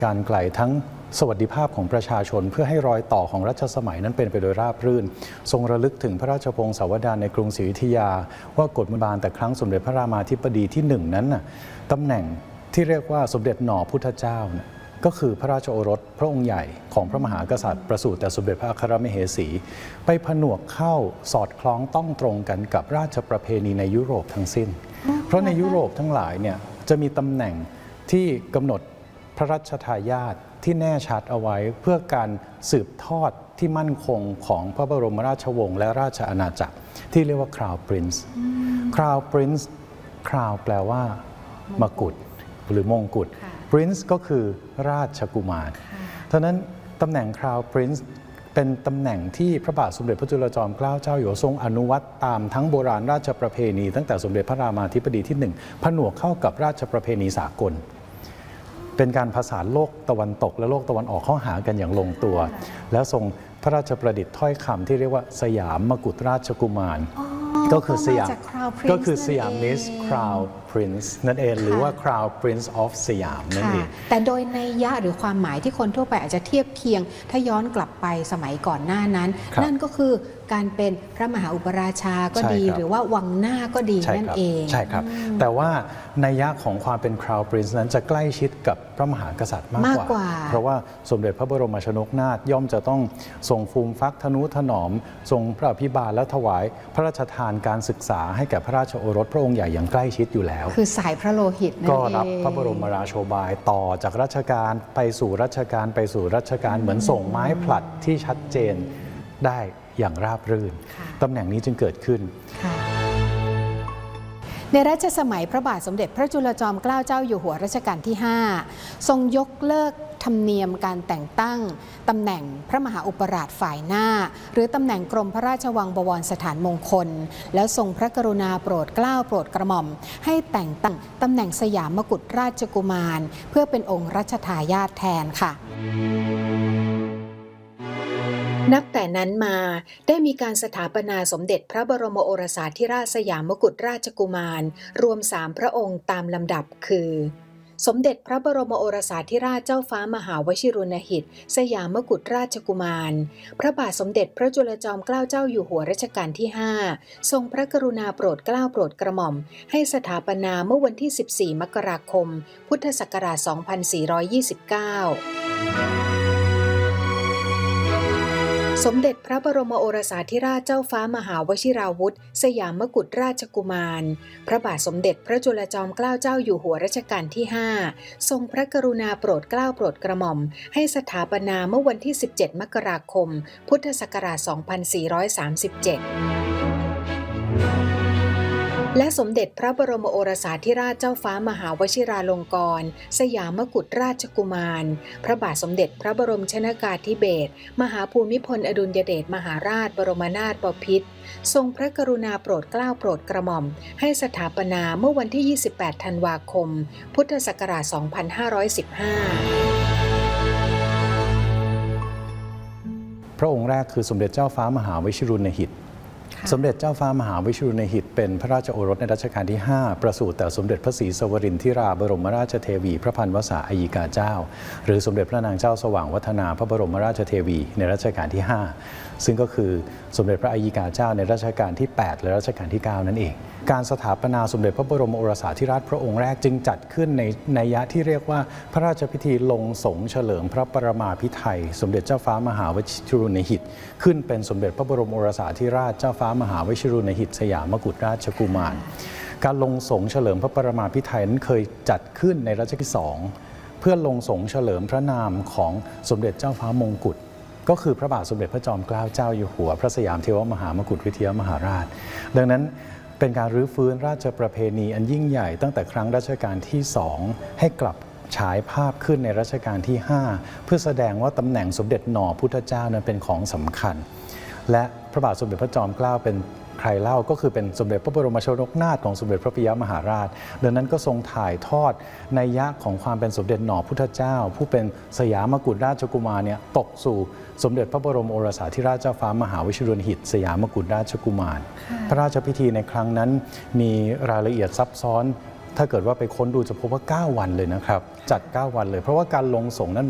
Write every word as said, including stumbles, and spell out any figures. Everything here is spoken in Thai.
การไกลทั้งสวัสดิภาพของประชาชนเพื่อให้รอยต่อของรัชสมัยนั้นเป็นไปโดยราบรื่นทรงระลึกถึงพระราชพงศาวดารในกรุงศรีอยุธยาว่ากฎบาลแต่ครั้งสมเด็จพระรามาธิบดีที่หนึ่งนั้นน่ะตำแหน่งที่เรียกว่าสมเด็จหน่อพุทธเจ้านะก็คือพระราชโอรสพระองค์ใหญ่ของพระมหากษัตริย์ประสูติแต่สมเด็จพระอัครมเหสีไปผนวกเข้าสอดคล้องต้องตรงกันกับราชประเพณีในยุโรปทั้งสิ้นเพราะในยุโรปทั้งหลายเนี่ยจะมีตำแหน่งที่กำหนดพระราชทายาทที่แน่ชัดเอาไว้เพื่อการสืบทอดที่มั่นคงของพระบรมราชวงศ์และราชอาณาจักรที่เรียกว่า Crown Prince Crown Prince Crown แปลว่ามกุฎหรือมงกุฎ Prince ก็คือราชกุมารฉะนั้นตำแหน่ง Crown Prince เป็นตำแหน่งที่พระบาทสมเด็จพระจุลจอมเกล้าเจ้าอยู่หัวทรงอนุวัตตามทั้งโบราณราชประเพณีตั้งแต่สมเด็จพระรามาธิบดีที่หนึ่งผนวกเข้ากับราชประเพณีสากลเป็นการผสานโลกตะวันตกและโลกตะวันออกเข้าหากันอย่างลงตัวแล้วทรงพระราชประดิษฐ์ถ้อยคำที่เรียกว่าสยามมกุฎราชกุมารก็คือสยามก็คือสยามมิส Crown Prince นั่นเองหรือว่า Crown Prince of สยามนั่นเองแต่โดยนัยยะหรือความหมายที่คนทั่วไปอาจจะเทียบเคียงถ้าย้อนกลับไปสมัยก่อนหน้านั้นนั่นก็คือการเป็นพระมหาอุปราชาก็ดีหรือว่าวังหน้าก็ดีนั่นเองใช่ครับแต่ว่านัยยะของความเป็น Crown Prince นั้นจะใกล้ชิดกับพระมหากษัตริย์มากกว่าเพราะว่าสมเด็จพระบรมชนกนาถย่อมจะต้องทรงฟูมฟักทนุถนอมทรงพระอภิบาลและถวายพระราชทานการศึกษาให้แก่พระราชโอรสพระองค์ใหญ่อย่างใกล้ชิดอยู่แล้วคือสายพระโลหิตนั่นเองก็รับพระบรมราโชบายต่อจากรัชกาลไปสู่รัชกาลไปสู่รัชกาลเหมือนส่งไม้ผลัดที่ชัดเจนได้อย่างราบรื่นตำแหน่งนี้จึงเกิดขึ้นในรัชสมัยพระบาทสมเด็จพระจุลจอมเกล้าเจ้าอยู่หัวรัชกาลที่ห้าทรงยกเลิกธรรมเนียมการแต่งตั้งตำแหน่งพระมหาอุปราชฝ่ายหน้าหรือตำแหน่งกรมพระราชวังบวรสถานมงคลแล้วทรงพระกรุณาโปรดเกล้าโปรดกระหม่อมให้แต่งตั้งตำแหน่งสยามมกุฎราชกุมารเพื่อเป็นองค์รัชทายาทแทนค่ะนับแต่นั้นมาได้มีการสถาปนาสมเด็จพระบรมโอรสาธิราชสยามมกุฎราชกุมารรวมสามพระองค์ตามลำดับคือสมเด็จพระบรมโอรสาธิราชเจ้าฟ้ามหาวชิรุณหิตสยามมกุฎราชกุมารพระบาทสมเด็จพระจุลจอมเกล้าเจ้าอยู่หัวรัชกาลที่ห้าทรงพระกรุณาโปรดเกล้าโปรดกระหม่อมให้สถาปนาเมื่อวันที่สิบสี่มกราคมพุทธศักราชสองพันสี่ร้อยยี่สิบเก้าสมเด็จพระบรมโอรสาธิราชเจ้าฟ้ามหาวชิราวุธสยามมกุฎราชกุมารพระบาทสมเด็จพระจุลจอมเกล้าเจ้าอยู่หัวรัชกาลที่ห้าทรงพระกรุณาโปรดเกล้าโปรดกระหม่อมให้สถาปนาเมื่อวันที่สิบเจ็ดมกราคมพุทธศักราชสองพันสี่ร้อยสามสิบเจ็ดและสมเด็จพระบรมโอรสาธิราชเจ้าฟ้ามหาวชิราลงกรณ์สยามมกุฎราชกุมารพระบาทสมเด็จพระบรมชนกาธิเบศรมหาภูมิพลอดุลยเดชมหาราชบรมนาถบพิตรทรงพระกรุณาโปรดเกล้าโปรดกระหม่อมให้สถาปนาเมื่อวันที่ยี่สิบแปดธันวาคมพุทธศักราชสองพันห้าร้อยสิบห้าพระองค์แรกคือสมเด็จเจ้าฟ้ามหาวชิรุณหิตสมเด็จเจ้าฟ้ามหาวชิรุณหิตเป็นพระราชโอรสในรัชกาลที่ห้าประสูติแต่สมเด็จพระศรีสวรินทิราบรมราชเทวีพระพันวษาอัยกาเจ้าหรือสมเด็จพระนางเจ้าสว่างวัฒนาพระบรมราชเทวีในรัชกาลที่ห้าซึ่งก็คือสมเด็จพระอัยกาเจ้าในรัชกาลที่แปดและรัชกาลที่เก้านั่นเองการสถาปนาสมเด็จพระบรมโอรสาธิราชพระองค์แรกจึงจัดขึ้นในนัยยะที่เรียกว่าพระราชพิธีลงสงเฉลิมพระปรมาภิไธยสมเด็จเจ้าฟ้ามหาวชิรุณหิตขึ้นเป็นสมเด็จพระบรมโอรสาธิราชเจ้าฟ้ามหาวชิรุณหิตสยามมกุฎราชกุมารการลงสงเฉลิมพระปรมาภิไธยนั้นเคยจัดขึ้นในรัชกาลที่สองเพื่อลงสงเฉลิมพระนามของสมเด็จเจ้าฟ้ามงกุฎก็คือพระบาทสมเด็จพระจอมเกล้าเจ้าอยู่หัวพระสยามเทวมหามกุฎวิทยามหาราชดังนั้นเป็นการรื้อฟื้นราชประเพณีอันยิ่งใหญ่ตั้งแต่ครั้งรัชกาลที่สองให้กลับฉายภาพขึ้นในรัชกาลที่ห้าเพื่อแสดงว่าตำแหน่งสมเด็จหน่อพุทธเจ้านั้นเป็นของสำคัญและพระบาทสมเด็จพระจอมเกล้าเป็นใครเล่าก็คือเป็นสมเด็จพระบรมชนกนาถของสมเด็จพระปิยมหาราชดังนั้นก็ทรงถ่ายทอดนัยยะของความเป็นสมเด็จหน่อพุทธเจ้าผู้เป็นสยามมกุฎราชกุมารเนี่ยตกสู่สมเด็จพระบรมโอรสาธิราชเจ้าฟ้ามหาวชิรุณหิตสยามมกุฎราชกุมารพระราชพิธีในครั้งนั้นมีรายละเอียดซับซ้อนถ้าเกิดว่าไปค้นดูจะพบว่าเก้าวันเลยนะครับจัดเก้าวันเลยเพราะว่าการลงส่งนั้น